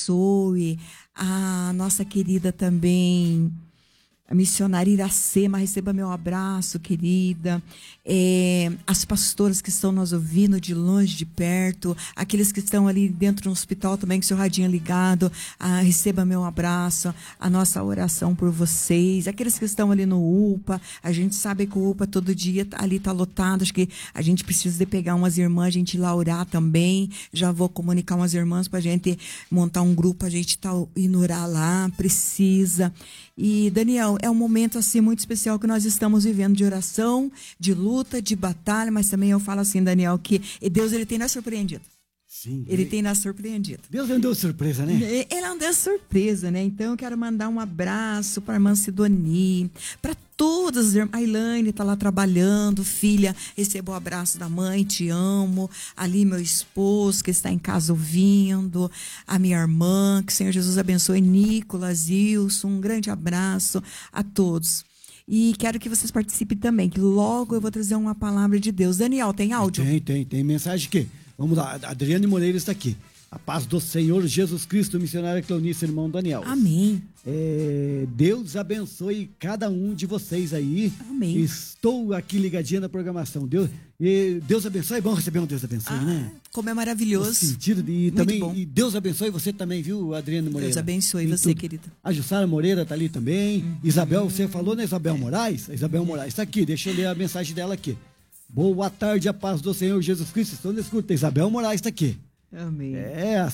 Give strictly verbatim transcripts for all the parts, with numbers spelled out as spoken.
abençoe. A nossa querida também, a missionária Iracema, receba meu abraço, querida. É, as pastoras que estão nos ouvindo de longe, de perto, aqueles que estão ali dentro do hospital também, com o seu radinho ligado, ah, receba meu abraço, a nossa oração por vocês. Aqueles que estão ali no U P A, a gente sabe que o U P A todo dia ali está lotado, acho que a gente precisa de pegar umas irmãs, a gente ir lá orar também. Já vou comunicar umas irmãs para a gente montar um grupo, a gente tá indo orar lá, precisa. E, Daniel, é um momento assim muito especial que nós estamos vivendo de oração, de luta, de batalha, mas também eu falo assim, Daniel, que Deus ele tem nos surpreendido. Sim. Ele tem nos surpreendido. Deus não deu surpresa, né? Ele não deu surpresa, né? Então eu quero mandar um abraço para a irmã Sidoni, para todas as irmãs. A Elaine está lá trabalhando, filha, receba o abraço da mãe, te amo. Ali meu esposo que está em casa ouvindo, a minha irmã, que o Senhor Jesus abençoe, Nicolas, Wilson, um grande abraço a todos. E quero que vocês participem também, que logo eu vou trazer uma palavra de Deus. Daniel, tem áudio? Tem, tem, tem mensagem aqui. Vamos lá, a Adriane Moreira está aqui. A paz do Senhor Jesus Cristo, missionária Cleonice, irmão Daniel. Amém. É, Deus abençoe cada um de vocês aí. Amém. Estou aqui ligadinha na programação. Deus, e Deus abençoe, é bom receber um Deus abençoe, Ah, né? como é maravilhoso. No sentido de, e Muito também, bom. e Deus abençoe você também, viu, Adriane Moreira? Deus abençoe E você, tudo. querida. A Jussara Moreira tá ali também. Uhum. Isabel, você falou, né, Isabel Moraes? A Isabel Moraes tá aqui, deixa eu ler a mensagem dela aqui. Boa tarde, a paz do Senhor Jesus Cristo. Estou na escuta. Isabel Moraes tá aqui. Amém. É, a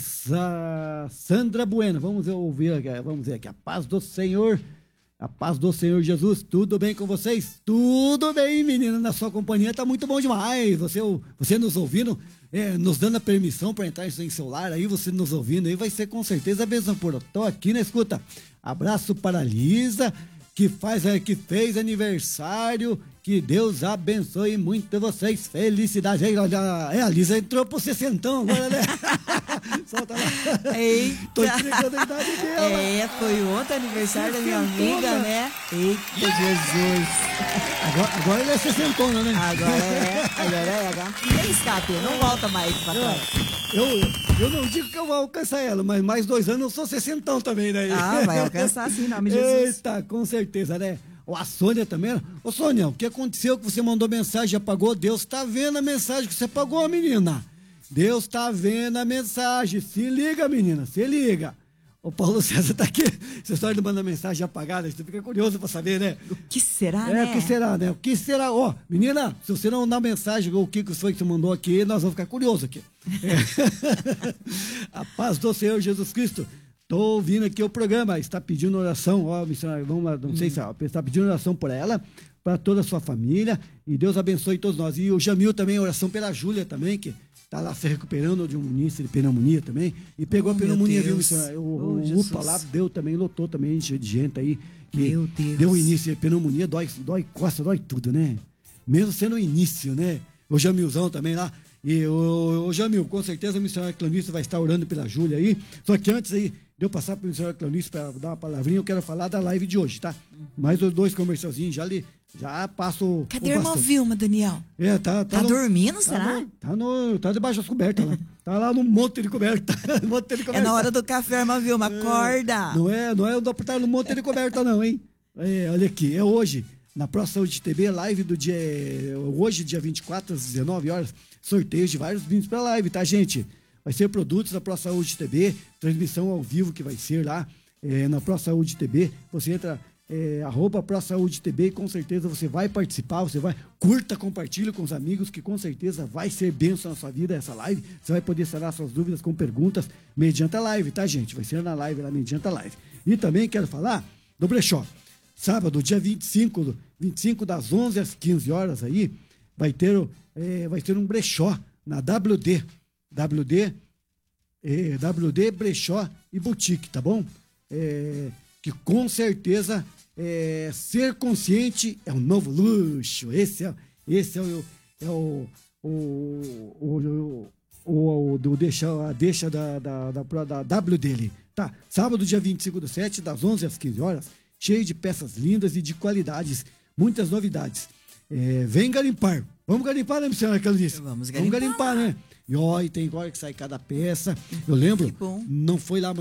Sa- Sandra Bueno. Vamos ouvir aqui, vamos ver aqui. A paz do Senhor, a paz do Senhor Jesus. Tudo bem com vocês? Tudo bem, menina. Na sua companhia tá muito bom demais. Você, você nos ouvindo, é, nos dando a permissão para entrar em seu lar aí, você nos ouvindo aí, vai ser com certeza a bênção por. Eu tô aqui na escuta. Abraço para a Lisa, que, faz, é, que fez aniversário. Que Deus abençoe muito vocês. Felicidade. Aí, olha, é, a Lisa entrou pro sessentão agora, né? Solta lá. Eita. Tô entregando a idade dela. É, foi ontem aniversário da minha amiga, né? Eita, Jesus. Agora, agora ele é sessentona, né? Agora é, agora é, agora nem escape, não volta mais pra trás. Eu, eu não digo que eu vou alcançar ela, mas mais dois anos eu sou sessentão também, né? Ah, vai alcançar sim, em nome de Jesus. Eita, com certeza, né? Ó, a Sônia também. Ô, Sônia, o que aconteceu que você mandou mensagem e apagou? Deus tá vendo a mensagem que você apagou, menina. Deus tá vendo a mensagem. Se liga, menina, se liga. O Paulo César tá aqui. Essa história de mandar mensagem apagada, você fica curioso pra saber, né? O que será, É, né? o que será, né? O que será? Ó, menina, se você não mandar mensagem, o que foi que você mandou aqui, nós vamos ficar curiosos aqui. É. A paz do Senhor Jesus Cristo. Tô ouvindo aqui o programa, está pedindo oração, ó, missionário, vamos lá, não sei se ó, está pedindo oração por ela, para toda a sua família, e Deus abençoe todos nós. E o Jamil também, oração pela Júlia também, que está lá se recuperando de um início de pneumonia também, e pegou Oh, a pneumonia, meu viu, Deus. missionário? O, Oh, o Jesus. UPA lá deu também, lotou também, cheio de gente aí, que Meu Deus. deu início de pneumonia, dói, dói costa, dói tudo, né? Mesmo sendo o início, né? O Jamilzão também lá. E o, o Jamil, com certeza o missionário Cleonice vai estar orando pela Júlia aí. Só que antes aí, de eu passar para o missionário Cleonice para dar uma palavrinha, eu quero falar da live de hoje, tá? Mais os dois comercialzinhos, já ali, já passo. Cadê a irmã Vilma, Daniel? É, tá, Tá no- dormindo, tá será? no- tá, no, tá debaixo das cobertas lá. Tá lá no monte de coberta. monte de coberta. É na hora do café, irmã Vilma, acorda. Não é, não é o tá no monte de coberta, não, hein? É, olha aqui, é hoje, na Pro Saúde T V, live do dia. Hoje, dia vinte e quatro, às dezenove horas, sorteios de vários brindes pra live, tá, gente? Vai ser produtos da Pro Saúde T V, transmissão ao vivo que vai ser lá é, na Pro Saúde T V. Você entra, é, arroba Pro Saúde T V, com certeza você vai participar, você vai, curta, compartilha com os amigos, que com certeza vai ser bênção na sua vida essa live. Você vai poder sanar suas dúvidas com perguntas mediante a live, tá, gente? Vai ser na live, lá mediante a live. E também quero falar do brechó. Sábado, dia vinte e cinco, do- vinte e cinco das onze às quinze horas aí, vai ter, o- é, vai ter um brechó na W D. W D, é, W D Brechó e Boutique, tá bom? É, que com certeza é, ser consciente é um novo luxo. Esse é, esse é o, é o, o, o, o, o, o do deixa, a deixa da, da, da, da W dele. Tá, sábado, dia vinte e cinco do sete, das onze às quinze horas, cheio de peças lindas e de qualidades, muitas novidades. É, vem garimpar. Vamos garimpar, né, missionária Cleonice? Vamos Vamos garimpar. garimpar, né? E ó, e tem hora que sai cada peça. Eu lembro, Que bom. não foi lá